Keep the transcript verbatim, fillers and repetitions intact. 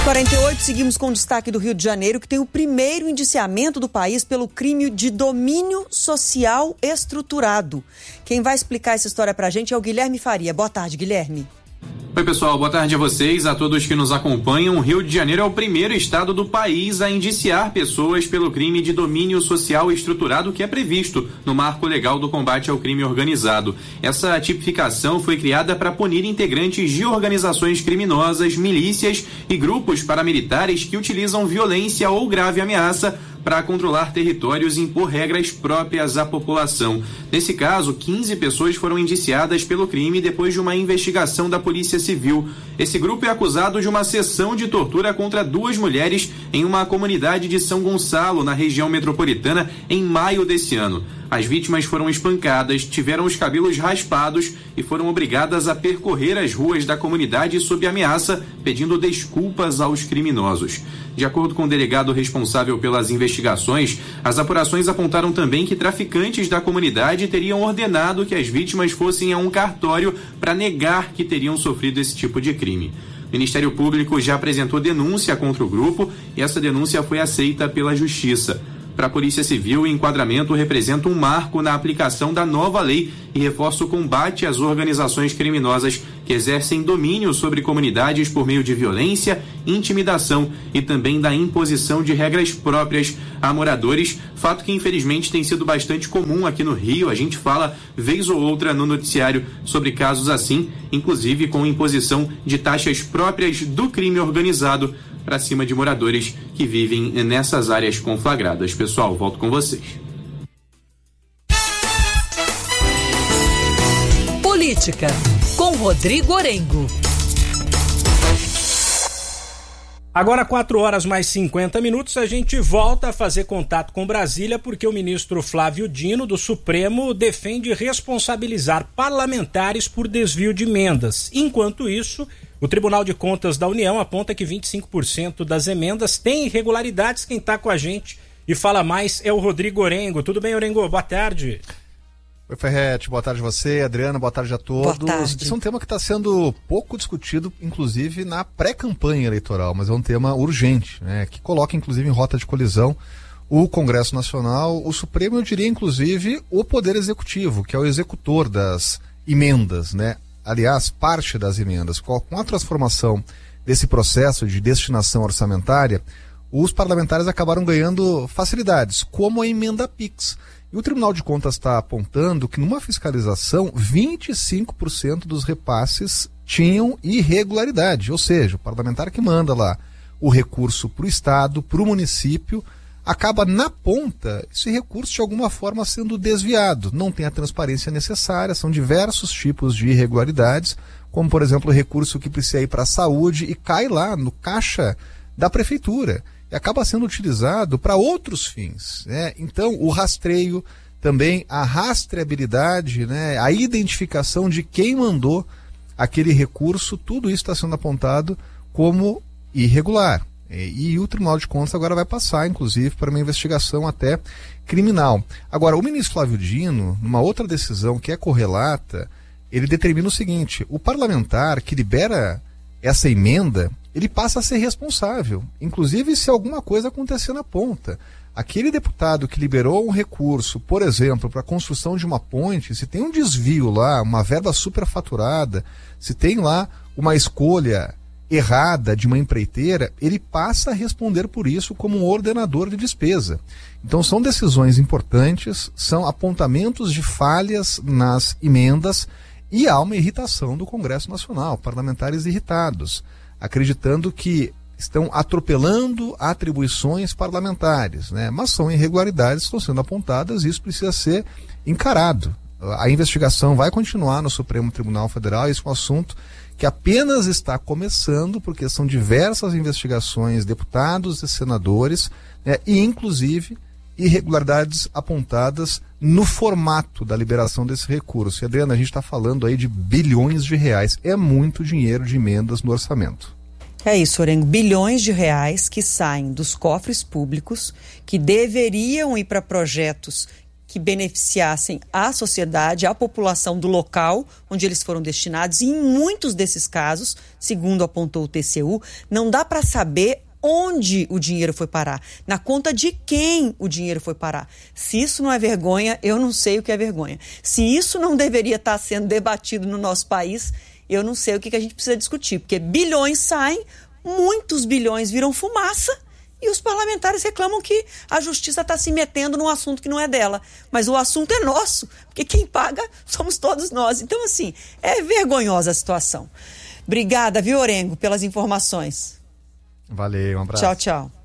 quarenta e oito, seguimos com o destaque do Rio de Janeiro, que tem o primeiro indiciamento do país pelo crime de domínio social estruturado. Quem vai explicar essa história pra gente é o Guilherme Faria. Boa tarde, Guilherme. Oi, pessoal, boa tarde a vocês, a todos que nos acompanham. O Rio de Janeiro é o primeiro estado do país a indiciar pessoas pelo crime de domínio social estruturado que é previsto no Marco Legal do Combate ao Crime Organizado. Essa tipificação foi criada para punir integrantes de organizações criminosas, milícias e grupos paramilitares que utilizam violência ou grave ameaça para controlar territórios e impor regras próprias à população. Nesse caso, quinze pessoas foram indiciadas pelo crime depois de uma investigação da Polícia Civil. Esse grupo é acusado de uma sessão de tortura contra duas mulheres em uma comunidade de São Gonçalo, na região metropolitana, em maio desse ano. As vítimas foram espancadas, tiveram os cabelos raspados e foram obrigadas a percorrer as ruas da comunidade sob ameaça, pedindo desculpas aos criminosos. De acordo com o delegado responsável pelas investigações, as apurações apontaram também que traficantes da comunidade teriam ordenado que as vítimas fossem a um cartório para negar que teriam sofrido esse tipo de crime. O Ministério Público já apresentou denúncia contra o grupo e essa denúncia foi aceita pela Justiça. Para a Polícia Civil, o enquadramento representa um marco na aplicação da nova lei e reforça o combate às organizações criminosas que exercem domínio sobre comunidades por meio de violência, intimidação e também da imposição de regras próprias a moradores, fato que infelizmente tem sido bastante comum aqui no Rio. A gente fala vez ou outra no noticiário sobre casos assim, inclusive com imposição de taxas próprias do crime organizado para cima de moradores que vivem nessas áreas conflagradas. Pessoal, volto com vocês. Política, com Rodrigo Orengo. Agora, quatro horas mais cinquenta minutos, a gente volta a fazer contato com Brasília porque o ministro Flávio Dino, do Supremo, defende responsabilizar parlamentares por desvio de emendas. Enquanto isso, o Tribunal de Contas da União aponta que vinte e cinco por cento das emendas têm irregularidades. Quem está com a gente e fala mais é o Rodrigo Orengo. Tudo bem, Orengo? Boa tarde. Oi, Ferretti. Boa tarde a você, Adriana. Boa tarde a todos. Boa tarde. Esse é um tema que está sendo pouco discutido, inclusive, na pré-campanha eleitoral, mas é um tema urgente, né, que coloca, inclusive, em rota de colisão o Congresso Nacional, o Supremo, eu diria, inclusive, o Poder Executivo, que é o executor das emendas, né? Aliás, parte das emendas. Com a transformação desse processo de destinação orçamentária, os parlamentares acabaram ganhando facilidades, como a emenda PIX. E o Tribunal de Contas está apontando que numa fiscalização, vinte e cinco por cento dos repasses tinham irregularidade, ou seja, o parlamentar que manda lá o recurso para o Estado, para o município, acaba na ponta esse recurso de alguma forma sendo desviado, não tem a transparência necessária, são diversos tipos de irregularidades, como por exemplo o recurso que precisa ir para a saúde e cai lá no caixa da prefeitura e acaba sendo utilizado para outros fins, né? Então o rastreio, também a rastreabilidade, né? A identificação de quem mandou aquele recurso, tudo isso está sendo apontado como irregular. E o Tribunal de Contas agora vai passar, inclusive, para uma investigação até criminal. Agora, o ministro Flávio Dino, numa outra decisão que é correlata, ele determina o seguinte: o parlamentar que libera essa emenda, ele passa a ser responsável, inclusive se alguma coisa acontecer na ponta. Aquele deputado que liberou um recurso, por exemplo, para a construção de uma ponte, se tem um desvio lá, uma verba superfaturada, se tem lá uma escolha errada de uma empreiteira, ele passa a responder por isso como um ordenador de despesa. Então são decisões importantes, são apontamentos de falhas nas emendas e há uma irritação do Congresso Nacional, parlamentares irritados, acreditando que estão atropelando atribuições parlamentares, né? Mas são irregularidades que estão sendo apontadas e isso precisa ser encarado. A investigação vai continuar no Supremo Tribunal Federal, esse é um assunto que apenas está começando, porque são diversas investigações, deputados e senadores, né, e inclusive irregularidades apontadas no formato da liberação desse recurso. E, Adriana, a gente está falando aí de bilhões de reais, é muito dinheiro de emendas no orçamento. É isso, Orengo, bilhões de reais que saem dos cofres públicos, que deveriam ir para projetos que beneficiassem a sociedade, a população do local onde eles foram destinados. E em muitos desses casos, segundo apontou o T C U, não dá para saber onde o dinheiro foi parar, na conta de quem o dinheiro foi parar. Se isso não é vergonha, eu não sei o que é vergonha. Se isso não deveria estar sendo debatido no nosso país, eu não sei o que a gente precisa discutir, porque bilhões saem, muitos bilhões viram fumaça e os parlamentares reclamam que a justiça está se metendo num assunto que não é dela. Mas o assunto é nosso, porque quem paga somos todos nós. Então, assim, é vergonhosa a situação. Obrigada, viu, Orengo, pelas informações. Valeu, um abraço. Tchau, tchau.